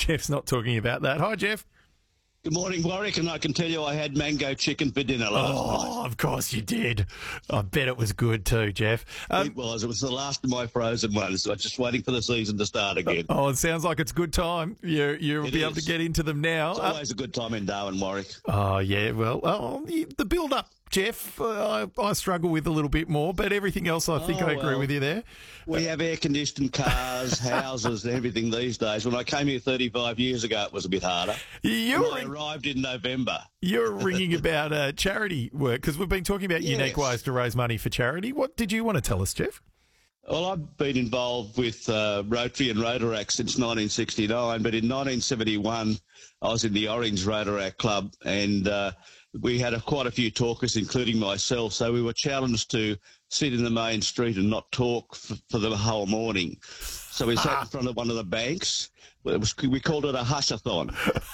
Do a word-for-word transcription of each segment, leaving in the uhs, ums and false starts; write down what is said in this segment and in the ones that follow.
Jeff's not talking about that. Hi, Jeff. Good morning, Warwick, and I can tell you I had mango chicken for dinner last Oh, night. of course you did. I bet it was good too, Jeff. Um, It was. It was the last of my frozen ones. So I'm just waiting for the season to start again. oh, it sounds like it's a good time. You, you'll It be able is. to get into them now. It's always a good time in Darwin, Warwick. Oh, yeah, well, oh, the build-up, Jeff, uh, I, I struggle with a little bit more, but everything else I think Oh, I agree well. with you there. We have air-conditioned cars, houses, and everything these days. When I came here thirty-five years ago, it was a bit harder. You I were, arrived in November. you're ringing about uh, charity work, because we've been talking about Yes. unique ways to raise money for charity. What did you want to tell us, Jeff? Well, I've been involved with uh, Rotary and Rotaract since nineteen sixty-nine, but in nineteen seventy-one, I was in the Orange Rotaract Club, and uh, we had a, quite a few talkers, including myself, so we were challenged to sit in the main street and not talk f- for the whole morning. So we sat in front of one of the banks. It was, we called it a hushathon.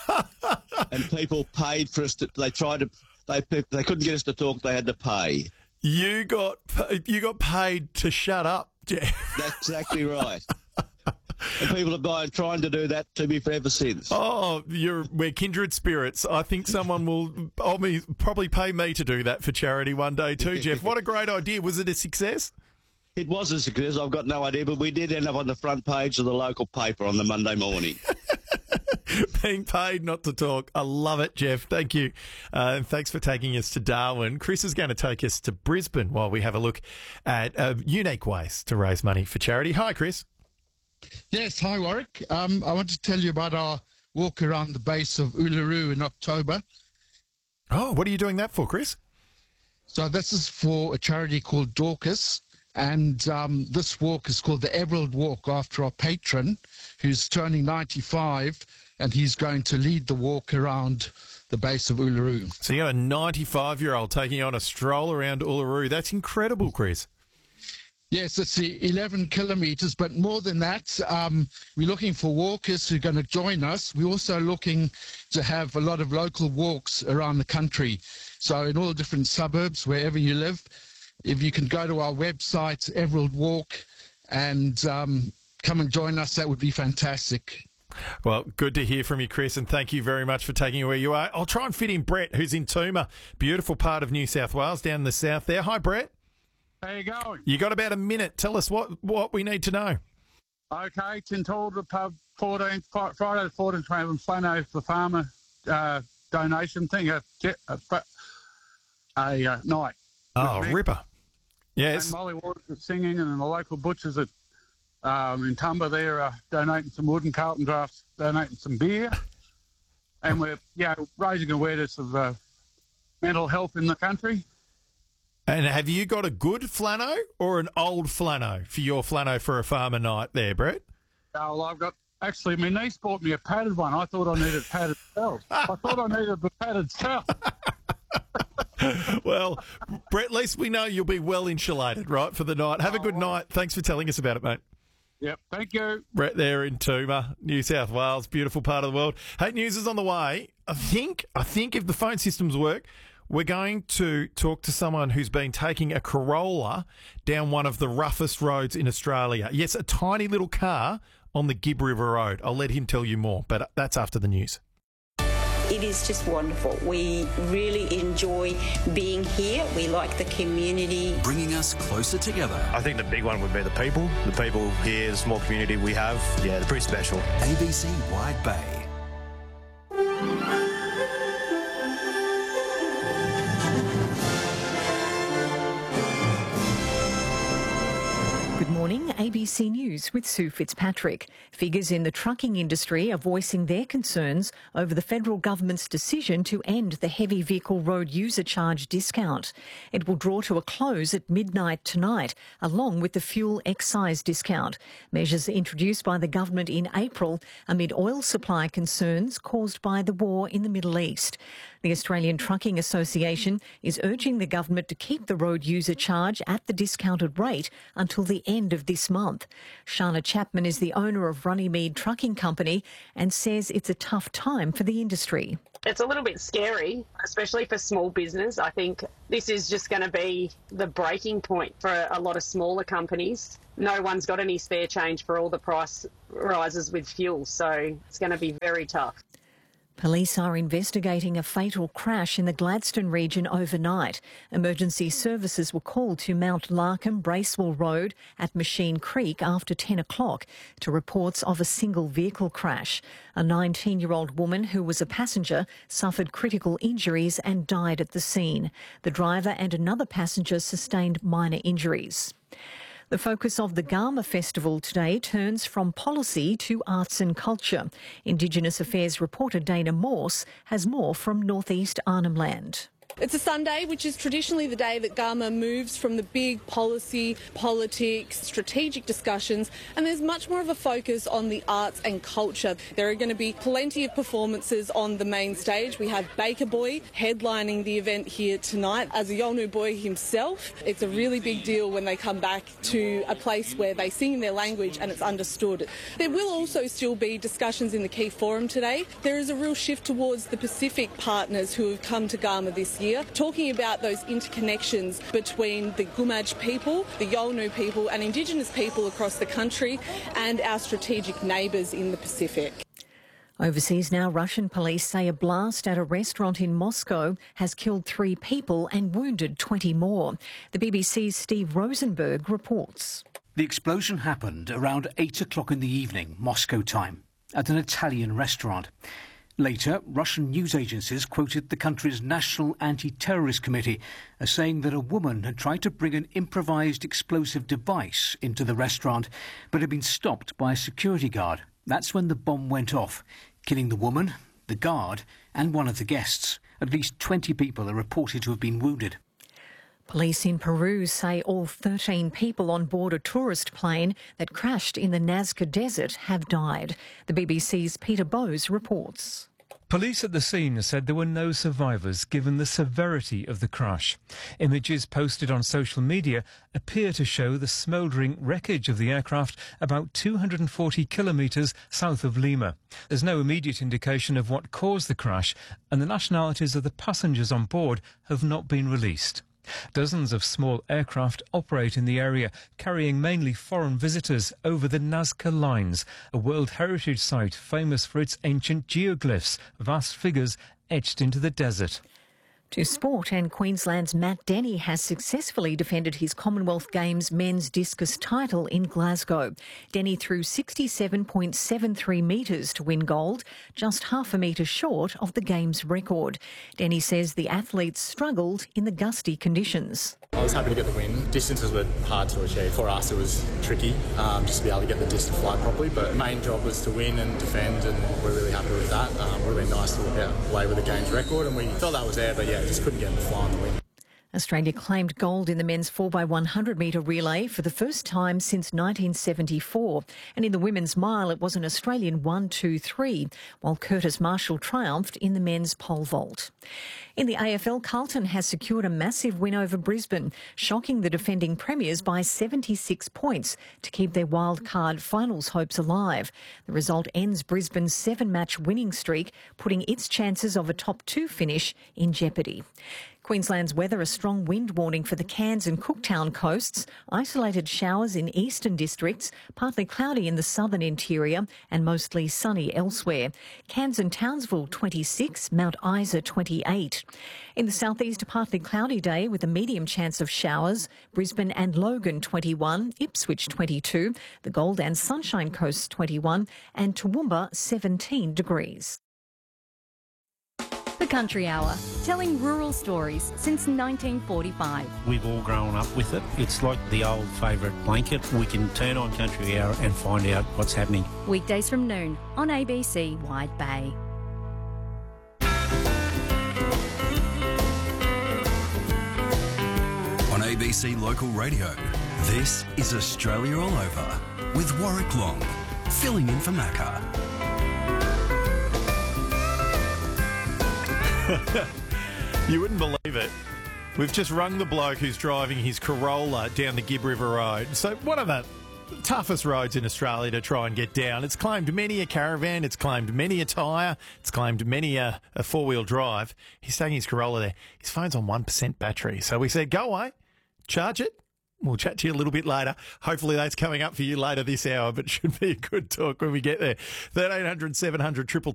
And people paid for us to, they tried to, they, they couldn't get us to talk, they had to pay. You got you got paid to shut up, Jeff. That's exactly right. And people have been trying to do that to me ever since. Oh, you're we're kindred spirits. I think someone will oh, me, probably pay me to do that for charity one day too, Jeff. What a great idea. Was it a success? It was a success. I've got no idea, but we did end up on the front page of the local paper on the Monday morning. Being paid not to talk. I love it, Jeff. Thank you. Uh, and thanks for taking us to Darwin. Chris is going to take us to Brisbane while we have a look at uh, unique ways to raise money for charity. Hi, Chris. Yes, hi Warwick. Um, I want to tell you about our walk around the base of Uluru in October. Oh, what are you doing that for, Chris? So this is for a charity called Dorcas, and um, this walk is called the Everald Walk after our patron, who's turning ninety-five, and he's going to lead the walk around the base of Uluru. So you got a ninety-five-year-old taking on a stroll around Uluru. That's incredible, Chris. Yes, it's the eleven kilometres, but more than that, um, we're looking for walkers who are going to join us. We're also looking to have a lot of local walks around the country. So in all different suburbs, wherever you live, if you can go to our website, Everald Walk, and um, come and join us, that would be fantastic. Well, good to hear from you, Chris, and thank you very much for taking it where you are. I'll try and fit in Brett, who's in Tooma, beautiful part of New South Wales, down in the south there. Hi, Brett. How you going? You got about a minute. Tell us what, what we need to know. Okay, Tintalda Pub, fourteenth, Friday the fourteenth, we're having Flano for Farmer uh, donation thing, a, a, a uh, night. Oh, With me. ripper. Yes. And Molly Waters is singing, and the local butchers at um, in Tumba there are donating some wood, and Carlton Drafts donating some beer. And we're yeah raising awareness of uh, mental health in the country. And have you got a good flano or an old flano for your flano for a farmer night there, Brett? Uh, well, I've got, actually, my niece bought me a padded one. I thought I needed padded cells. I thought I needed the padded cell. Well, Brett, at least we know you'll be well insulated, right, for the night. Have a good night. Thanks for telling us about it, mate. Yep, thank you. Brett there in Tooma, New South Wales, beautiful part of the world. Hey, news is on the way. I think, I think if the phone systems work, we're going to talk to someone who's been taking a Corolla down one of the roughest roads in Australia. Yes, a tiny little car on the Gibb River Road. I'll let him tell you more, but that's after the news. It is just wonderful. We really enjoy being here. We like the community. Bringing us closer together. I think the big one would be the people. The people here, the small community we have, yeah, they're pretty special. A B C Wide Bay. Good morning, A B C News with Sue Fitzpatrick. Figures in the trucking industry are voicing their concerns over the federal government's decision to end the heavy vehicle road user charge discount. It will draw to a close at midnight tonight, along with the fuel excise discount. Measures introduced by the government in April amid oil supply concerns caused by the war in the Middle East. The Australian Trucking Association is urging the government to keep the road user charge at the discounted rate until the end of this this month. Shana Chapman is the owner of Runnymede Trucking Company and says it's a tough time for the industry. It's a little bit scary, especially for small business. I think this is just going to be the breaking point for a lot of smaller companies. No one's got any spare change for all the price rises with fuel, so it's going to be very tough. Police are investigating a fatal crash in the Gladstone region overnight. Emergency services were called to Mount Larkham Bracewell Road at Machine Creek after ten o'clock to reports of a single vehicle crash. A nineteen-year-old woman who was a passenger suffered critical injuries and died at the scene. The driver and another passenger sustained minor injuries. The focus of the Garma Festival today turns from policy to arts and culture. Indigenous Affairs reporter Dana Morse has more from northeast Arnhem Land. It's a Sunday, which is traditionally the day that Garma moves from the big policy, politics, strategic discussions, and there's much more of a focus on the arts and culture. There are going to be plenty of performances on the main stage. We have Baker Boy headlining the event here tonight. As a Yolngu boy himself, it's a really big deal when they come back to a place where they sing in their language and it's understood. There will also still be discussions in the key forum today. There is a real shift towards the Pacific partners who have come to Garma this year. Talking about those interconnections between the Gumaj people, the Yolngu people and Indigenous people across the country and our strategic neighbours in the Pacific. Overseas now, Russian police say a blast at a restaurant in Moscow has killed three people and wounded twenty more. The B B C's Steve Rosenberg reports. The explosion happened around eight o'clock in the evening, Moscow time, at an Italian restaurant. Later, Russian news agencies quoted the country's National Anti-Terrorist Committee as saying that a woman had tried to bring an improvised explosive device into the restaurant but had been stopped by a security guard. That's when the bomb went off, killing the woman, the guard and one of the guests. At least twenty people are reported to have been wounded. Police in Peru say all thirteen people on board a tourist plane that crashed in the Nazca Desert have died. The B B C's Peter Bowes reports. Police at the scene said there were no survivors given the severity of the crash. Images posted on social media appear to show the smouldering wreckage of the aircraft about two hundred forty kilometres south of Lima. There's no immediate indication of what caused the crash, and the nationalities of the passengers on board have not been released. Dozens of small aircraft operate in the area, carrying mainly foreign visitors over the Nazca Lines, a World Heritage Site famous for its ancient geoglyphs, vast figures etched into the desert. To sport, and Queensland's Matt Denny has successfully defended his Commonwealth Games men's discus title in Glasgow. Denny threw sixty-seven point seven three metres to win gold, just half a metre short of the Games record. Denny says the athletes struggled in the gusty conditions. I was happy to get the win. Distances were hard to achieve. For us, it was tricky um, just to be able to get the disc to fly properly. But the main job was to win and defend, and we're really happy with that. Um, it would have been nice to walk out away with the Games record, and we thought that was there, but yeah, just couldn't get them to fly on the win. Australia claimed gold in the men's four by one hundred metre relay for the first time since nineteen seventy-four. And in the women's mile, it was an Australian one two three, while Curtis Marshall triumphed in the men's pole vault. In the A F L, Carlton has secured a massive win over Brisbane, shocking the defending premiers by seventy-six points to keep their wild card finals hopes alive. The result ends Brisbane's seven-match winning streak, putting its chances of a top two finish in jeopardy. Queensland's weather, a strong wind warning for the Cairns and Cooktown coasts, isolated showers in eastern districts, partly cloudy in the southern interior and mostly sunny elsewhere. Cairns and Townsville twenty-six, Mount Isa twenty-eight. In the southeast, a partly cloudy day with a medium chance of showers. Brisbane and Logan twenty-one, Ipswich twenty-two, the Gold and Sunshine Coast twenty-one and Toowoomba seventeen degrees. The Country Hour, telling rural stories since nineteen forty-five. We've all grown up with it. It's like the old favourite blanket. We can turn on Country Hour and find out what's happening. Weekdays from noon on A B C Wide Bay. On A B C Local Radio, this is Australia All Over with Warwick Long, filling in for Macca. You wouldn't believe it. We've just rung the bloke who's driving his Corolla down the Gibb River Road. So one of the toughest roads in Australia to try and get down. It's claimed many a caravan, it's claimed many a tyre, it's claimed many a, a four-wheel drive. He's taking his Corolla there. His phone's on one percent battery. So we said, go away, charge it. We'll chat to you a little bit later. Hopefully that's coming up for you later this hour, but should be a good talk when we get there. thirteen hundred, seven hundred, triple